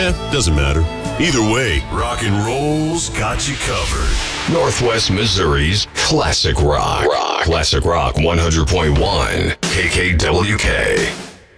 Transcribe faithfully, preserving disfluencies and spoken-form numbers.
Eh, doesn't matter. Either way, rock and roll's got you covered. Northwest Missouri's Classic Rock. Rock. Classic Rock one hundred point one. K K W K.